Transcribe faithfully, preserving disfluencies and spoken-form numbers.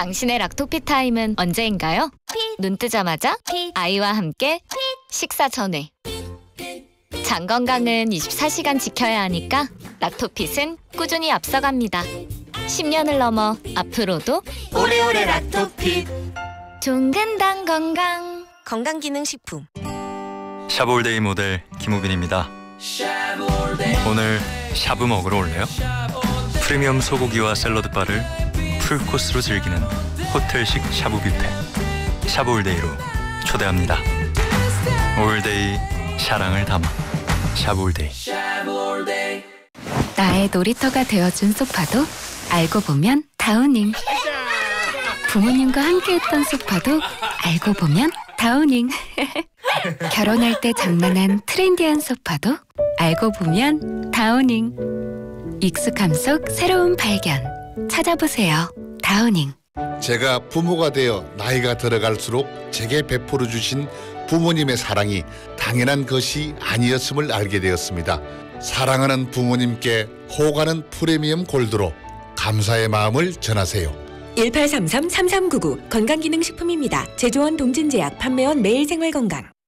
당신의 락토피 타임은 언제인가요? 눈 뜨자마자 아이와 함께 식사 전에. 장 건강은 이십사 시간 지켜야 하니까 락토핏은 꾸준히 앞서갑니다. 십 년을 넘어 앞으로도 오래오래 락토핏. 종근당 건강 건강기능식품. 샤브올데이 모델 김우빈입니다. 오늘 샤브 먹으러 올래요? 프리미엄 소고기와 샐러드바를 풀코스로 즐기는 호텔식 샤브 뷔페 샤브올데이로 초대합니다. 올데이 사랑을 담아 샤브올데이. 나의 놀이터가 되어준 소파도 알고 보면 다우닝. 부모님과 함께했던 소파도 알고 보면 다우닝. 결혼할 때 장만한 트렌디한 소파도 알고 보면 다우닝. 익숙함 속 새로운 발견 찾아보세요. 다우닝. 제가 부모가 되어 나이가 들어갈수록 제게 베풀어 주신 부모님의 사랑이 당연한 것이 아니었음을 알게 되었습니다. 사랑하는 부모님께 호가는 프리미엄 골드로 감사의 마음을 전하세요. 일팔삼삼 삼삼구구 건강기능식품입니다. 제조원 동진제약, 판매원 매일생활건강.